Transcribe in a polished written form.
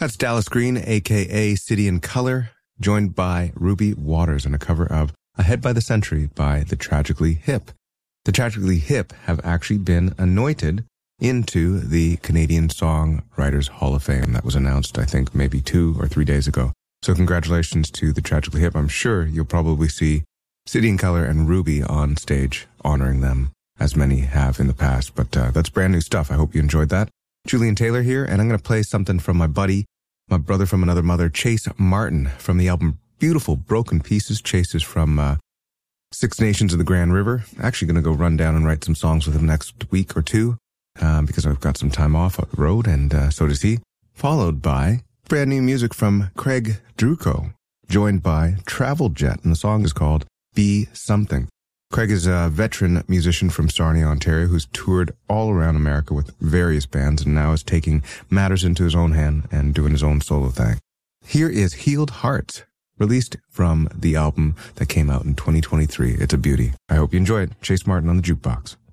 That's Dallas Green, a.k.a. City in Color, joined by Ruby Waters on a cover of Ahead by the Century by The Tragically Hip. The Tragically Hip have actually been anointed into the Canadian Songwriters Hall of Fame. That was announced, I think, maybe 2 or 3 days ago. So congratulations to The Tragically Hip. I'm sure you'll probably see City in Color and Ruby on stage honoring them, as many have in the past. But that's brand new stuff. I hope you enjoyed that. Julian Taylor here, and I'm going to play something from my buddy, my brother from another mother, Chase Martin, from the album Beautiful Broken Pieces. Chase is from Six Nations of the Grand River. Actually going to go run down and write some songs with him next week or 2 because I've got some time off the road, and so does he. Followed by brand new music from Craig Druco, joined by Travel Jet, and the song is called Be Something. Craig is a veteran musician from Sarnia, Ontario, who's toured all around America with various bands and now is taking matters into his own hand and doing his own solo thing. Here is Healed Hearts, released from the album that came out in 2023. It's a beauty. I hope you enjoy it. Chase Martin on the Jukebox.